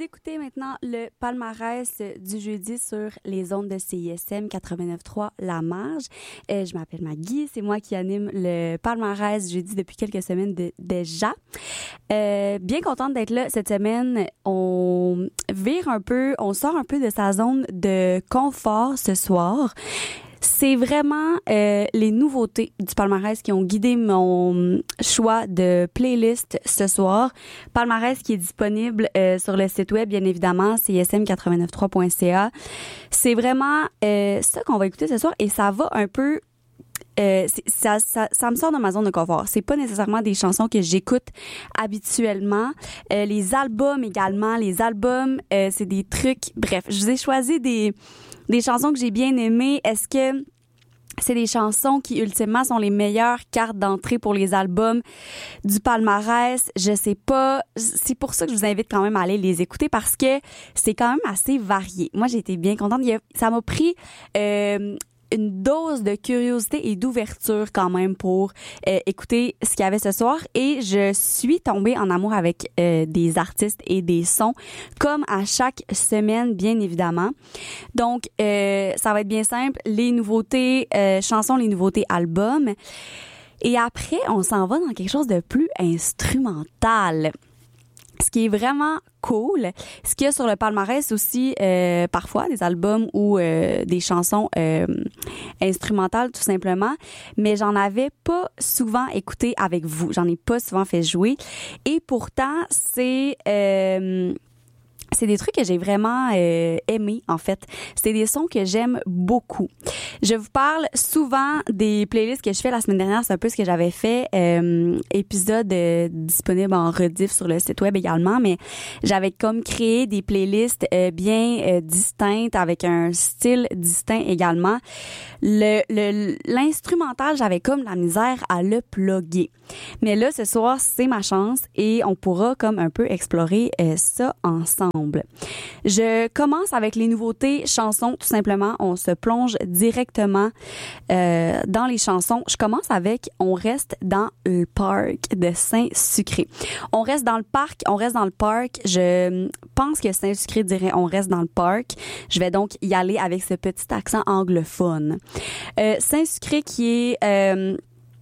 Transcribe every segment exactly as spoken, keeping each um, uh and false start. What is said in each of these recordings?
écoutez maintenant le palmarès du jeudi sur les ondes de C I S M quatre-vingt-neuf trois La Marge. Euh, je m'appelle Maggie, c'est moi qui anime le palmarès du jeudi depuis quelques semaines de, déjà. Euh, bien contente d'être là cette semaine. On vire un peu, on sort un peu de sa zone de confort ce soir. C'est vraiment euh, les nouveautés du palmarès qui ont guidé mon choix de playlist ce soir. Palmarès qui est disponible euh, sur le site web, bien évidemment, C I S M quatre-vingt-neuf trois point C A. C'est vraiment euh, ça qu'on va écouter ce soir et ça va un peu... Euh, ça, ça, ça me sort de ma zone de confort. C'est pas nécessairement des chansons que j'écoute habituellement. Euh, les albums également, les albums, euh, c'est des trucs... Bref, je vous ai choisi des... Des chansons que j'ai bien aimées. Est-ce que c'est des chansons qui, ultimement, sont les meilleures cartes d'entrée pour les albums du palmarès? Je sais pas. C'est pour ça que je vous invite quand même à aller les écouter parce que c'est quand même assez varié. Moi, j'ai été bien contente. Il y a, ça m'a pris... Euh, une dose de curiosité et d'ouverture quand même pour euh, écouter ce qu'il y avait ce soir et je suis tombée en amour avec euh, des artistes et des sons comme à chaque semaine bien évidemment. Donc euh, ça va être bien simple, les nouveautés euh, chansons, les nouveautés albums et après on s'en va dans quelque chose de plus instrumental. Ce qui est vraiment cool, ce qu'il y a sur le palmarès aussi, euh, parfois des albums ou euh, des chansons euh, instrumentales tout simplement, mais j'en avais pas souvent écouté avec vous, j'en ai pas souvent fait jouer et pourtant c'est... Euh, C'est des trucs que j'ai vraiment euh, aimés, en fait. C'est des sons que j'aime beaucoup. Je vous parle souvent des playlists que je fais la semaine dernière. C'est un peu ce que j'avais fait. Euh, épisode euh, disponible en rediff sur le site web également. Mais j'avais comme créé des playlists euh, bien euh, distinctes avec un style distinct également. Le, le, l'instrumental, j'avais comme la misère à le plugger. Mais là, ce soir, c'est ma chance et on pourra comme un peu explorer euh, ça ensemble. Je commence avec les nouveautés chansons, tout simplement. On se plonge directement euh, dans les chansons. Je commence avec On reste dans le parc de Saint-Sucré. On reste dans le parc, on reste dans le parc. Je pense que Saint-Sucré dirait On reste dans le parc. Je vais donc y aller avec ce petit accent anglophone. Euh, Saint-Sucré qui est... Euh,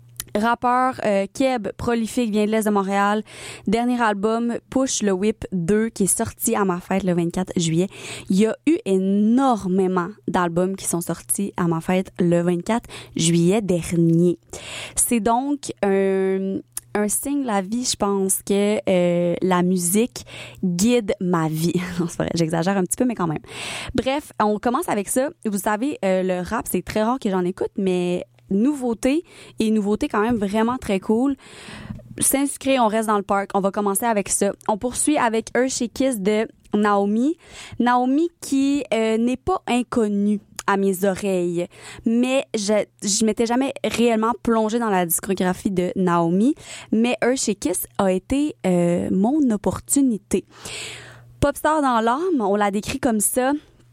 rappeur euh, Keb, prolifique, vient de l'Est de Montréal. Dernier album, Push le Whip deux, qui est sorti à ma fête le vingt-quatre juillet. Il y a eu énormément d'albums qui sont sortis à ma fête le vingt-quatre juillet dernier. C'est donc un... un signe de la vie, je pense que euh, la musique guide ma vie. Non, c'est vrai, j'exagère un petit peu, mais quand même. Bref, on commence avec ça. Vous savez, euh, le rap, c'est très rare que j'en écoute, mais nouveauté et nouveauté quand même vraiment très cool. Saint-Sucré, on reste dans le parc. On va commencer avec ça. On poursuit avec Hershey Kiss de Naomi. Naomi qui euh, n'est pas inconnue à mes oreilles, mais je je m'étais jamais réellement plongée dans la discographie de Naomi, mais Hershey Kiss a été euh, mon opportunité. Popstar dans l'âme, on l'a décrit comme ça.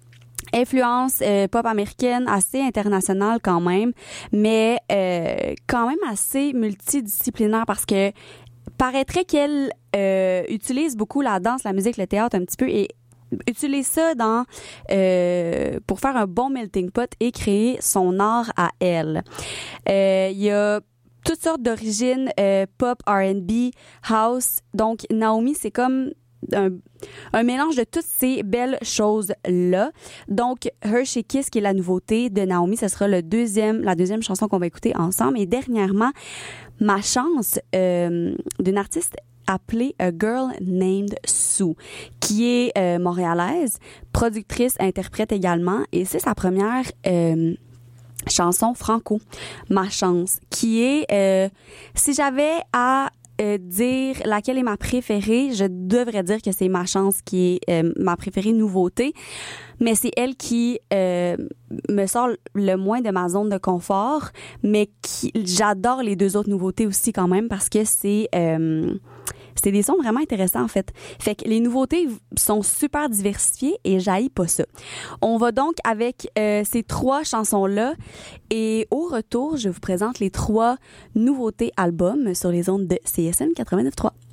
Influence euh, pop américaine assez internationale quand même, mais euh, quand même assez multidisciplinaire parce que paraîtrait qu'elle euh, utilise beaucoup la danse, la musique, le théâtre un petit peu et utilise ça dans euh, pour faire un bon melting pot et créer son art à elle. Euh, il y a toutes sortes d'origines euh, pop, R and B, house. Donc Naomi, c'est comme Un, un mélange de toutes ces belles choses-là. Donc, Hershey Kiss, qui est la nouveauté de Naomi, ce sera le deuxième, la deuxième chanson qu'on va écouter ensemble. Et dernièrement, ma chance euh, d'une artiste appelée A Girl Named Sue, qui est euh, montréalaise, productrice, interprète également. Et c'est sa première... Euh, chanson franco, Ma chance, qui est... Euh, si j'avais à Euh, dire laquelle est ma préférée, je devrais dire que c'est Ma chance qui est euh, ma préférée nouveauté, mais c'est elle qui euh, me sort le moins de ma zone de confort, mais qui j'adore les deux autres nouveautés aussi quand même parce que c'est euh, c'est des sons vraiment intéressants en fait. Fait que les nouveautés sont super diversifiées et j'haïs pas ça. On va donc avec euh, ces trois chansons-là et au retour, je vous présente les trois nouveautés albums sur les ondes de C I S M quatre-vingt-neuf trois.